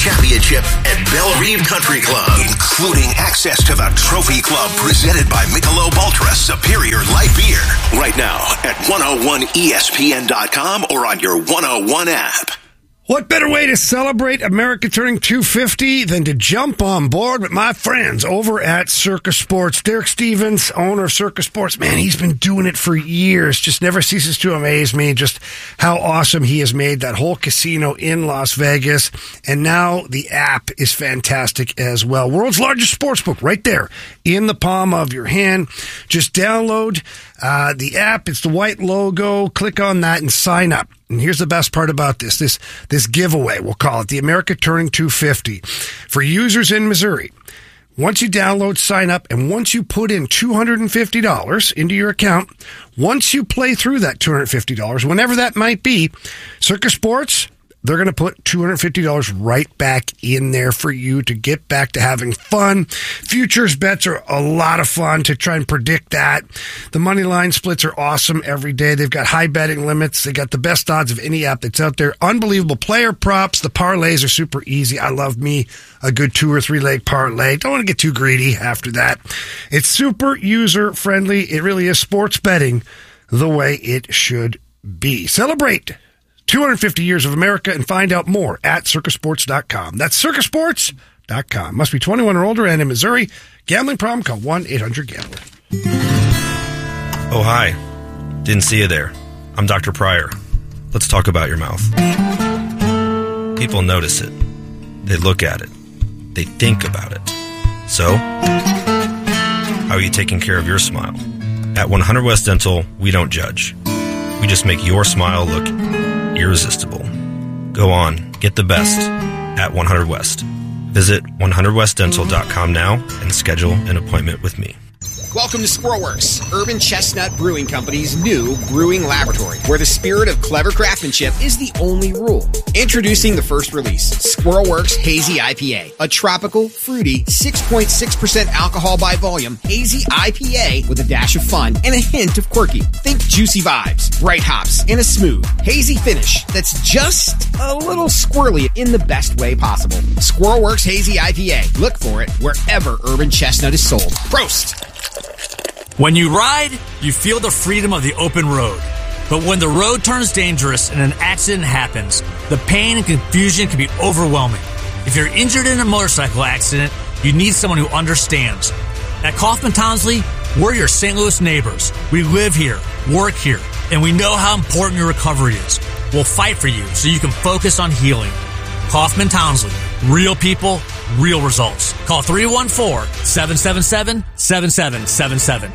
championship at Belle Reve Country Club, including access to the Trophy Club presented by Michelob Ultra Superior Light Beer. Right now at 101ESPN.com or on your 101 app. What better way to celebrate America turning 250 than to jump on board with my friends over at Circa Sports? Derek Stevens, owner of Circa Sports, man, he's been doing it for years. Just never ceases to amaze me just how awesome he has made that whole casino in Las Vegas. And now the app is fantastic as well. World's largest sportsbook right there in the palm of your hand. Just download the app. It's the white logo. Click on that and sign up. And here's the best part about this giveaway, we'll call it, the America Turning 250. For users in Missouri, once you download, sign up, and once you put in $250 into your account, once you play through that $250, whenever that might be, Circa Sports, they're going to put $250 right back in there for you to get back to having fun. Futures bets are a lot of fun to try and predict that. The money line splits are awesome every day. They've got high betting limits. They got the best odds of any app that's out there. Unbelievable player props. The parlays are super easy. I love me a good 2 or 3 leg parlay. Don't want to get too greedy after that. It's super user friendly. It really is sports betting the way it should be. Celebrate 250 years of America and find out more at circasports.com. That's circasports.com. Must be 21 or older and in Missouri. Gambling problem? Call 1-800-GAMBLER. Oh, hi. Didn't see you there. I'm Dr. Pryor. Let's talk about your mouth. People notice it. They look at it. They think about it. So, how are you taking care of your smile? At 100 West Dental, we don't judge. We just make your smile look irresistible. Go on, get the best at 100 West. Visit 100westdental.com now and schedule an appointment with me. Welcome to Squirrelworks, Urban Chestnut Brewing Company's new brewing laboratory, where the spirit of clever craftsmanship is the only rule. Introducing the first release, Squirrelworks Hazy IPA, a tropical, fruity, 6.6% alcohol by volume hazy IPA with a dash of fun and a hint of quirky. Think juicy vibes, bright hops, and a smooth, hazy finish that's just a little squirrely in the best way possible. Squirrelworks Hazy IPA. Look for it wherever Urban Chestnut is sold. Prost! When you ride, you feel the freedom of the open road. But when the road turns dangerous and an accident happens, the pain and confusion can be overwhelming. If you're injured in a motorcycle accident, you need someone who understands. At Kaufman Townsley, we're your St. Louis neighbors. We live here, work here, and we know how important your recovery is. We'll fight for you so you can focus on healing. Kaufman Townsley. Real people, real results. Call 314-777-7777.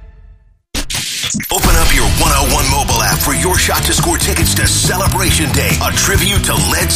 Open up your 101 mobile app for your shot to score tickets to Celebration Day, a tribute to Led